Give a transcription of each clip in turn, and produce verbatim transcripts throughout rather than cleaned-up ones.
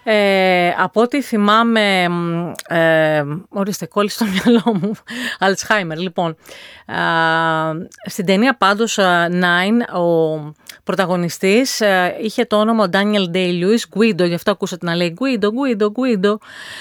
Ε, από ό,τι θυμάμαι, ε, ορίστε, κόλλησε στο μυαλό μου, Αλτσχάιμερ, λοιπόν. Ε, στην ταινία πάντως Nine, ο πρωταγωνιστής ε, είχε το όνομα ο Daniel Day-Lewis, Guido, γι' αυτό ακούσατε να λέει Guido, Guido, Guido.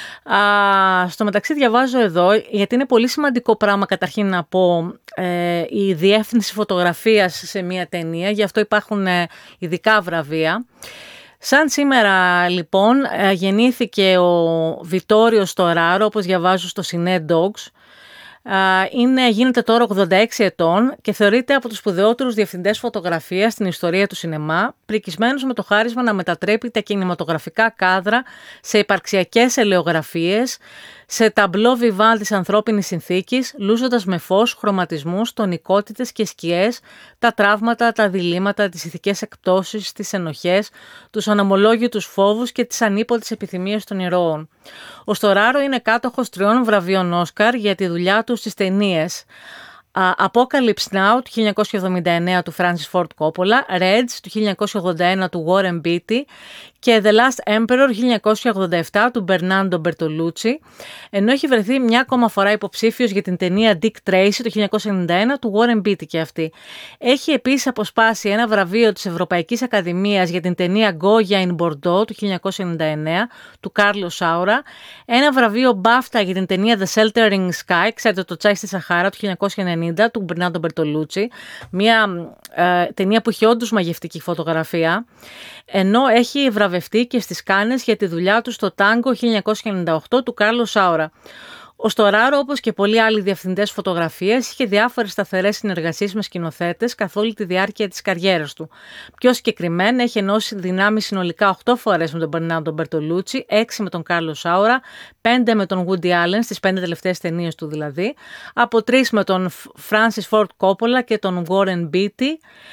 Ε, στο μεταξύ διαβάζω εδώ, γιατί είναι πολύ σημαντικό πράγμα καταρχήν να πω, ε, η διεύθυνση φωτογραφίας σε μια ταινία, γι' αυτό υπάρχουν ε, ειδικά βραβεία. Σαν σήμερα λοιπόν γεννήθηκε ο Βιτόριο Στοράρο, όπως διαβάζω στο Cine Dogs. Είναι, γίνεται τώρα ογδόντα έξι ετών και θεωρείται από τους σπουδαιότερους διευθυντές φωτογραφίας στην ιστορία του σινεμά, πρικισμένος με το χάρισμα να μετατρέπει τα κινηματογραφικά κάδρα σε υπαρξιακές ελαιογραφίες, σε ταμπλό βιβάν της ανθρώπινης συνθήκης, λούζοντας με φως, χρωματισμούς, τονικότητες και σκιές, τα τραύματα, τα διλήμματα, τις ηθικές εκπτώσεις, τις ενοχές, τους ανομολόγητους φόβους και τις ανίποτες επιθυμίες των ηρώων. Ο Στοράρο είναι κάτοχος τριών βραβείων Όσκαρ για τη δουλειά του στις ταινίες Apocalypse Now του χίλια εννιακόσια εβδομήντα εννέα του Francis Ford Coppola, Reds του χίλια εννιακόσια ογδόντα ένα του Warren Beatty και The Last Emperor χίλια εννιακόσια ογδόντα επτά του Bernardo Bertolucci, ενώ έχει βρεθεί μια ακόμα φορά υποψήφιος για την ταινία Dick Tracy το χίλια εννιακόσια ενενήντα ένα του Warren Beatty και αυτή. Έχει επίσης αποσπάσει ένα βραβείο της Ευρωπαϊκής Ακαδημίας για την ταινία Goya in Bordeaux του χίλια εννιακόσια ενενήντα εννέα του Carlo Saura, ένα βραβείο BAFTA για την ταινία The Sheltering Sky, ξέρετε το Τσάι στη Σαχάρα του χίλια εννιακόσια ενενήντα του Bernardo Bertolucci, μια ε, ταινία που έχει όντως μαγευτική φωτογραφία, ενώ έχει βραβευτεί και στις Κάνες για τη δουλειά του στο Tango χίλια εννιακόσια ενενήντα οκτώ του Carlo Saura. Ο Στοράρο, όπως και πολλοί άλλοι διευθυντές φωτογραφίας, είχε διάφορες σταθερές συνεργασίες με σκηνοθέτες καθ' όλη τη διάρκεια της καριέρας του. Πιο συγκεκριμένα, έχει ενώσει δυνάμεις συνολικά οκτώ φορές με τον Bernardo Bertolucci, έξι με τον Carlo Saura, πέντε με τον Woody Allen, στις πέντε τελευταίες ταινίες του δηλαδή, από τρεις με τον Francis Ford Coppola και τον Warren Beatty.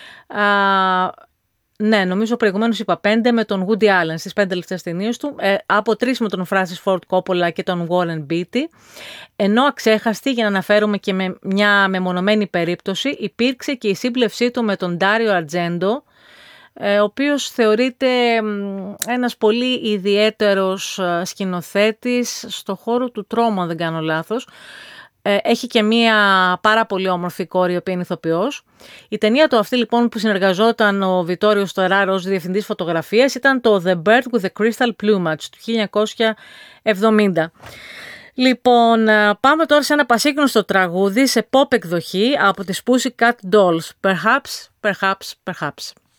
Α, Ναι, νομίζω προηγουμένως είπα πέντε με τον Woody Allen στις πέντε τελευταίες ταινίες του, ε, από τρεις με τον Francis Ford Coppola και τον Warren Beatty, ενώ αξέχαστη, για να αναφέρουμε και με μια μεμονωμένη περίπτωση, υπήρξε και η σύμπλευσή του με τον Dario Argento, ε, ο οποίος θεωρείται ένας πολύ ιδιαίτερος σκηνοθέτης στο χώρο του τρόμου, αν δεν κάνω λάθος. Έχει και μία πάρα πολύ όμορφη κόρη, η οποία είναι ηθοποιός. Η ταινία του αυτή λοιπόν που συνεργαζόταν ο Βιτόριο Στοράρο ως διευθυντής φωτογραφίας ήταν το The Bird with the Crystal Plumage του χίλια εννιακόσια εβδομήντα. Λοιπόν, πάμε τώρα σε ένα πασίγνωστο τραγούδι σε pop εκδοχή από τις Pussycat Dolls. Perhaps, perhaps, perhaps.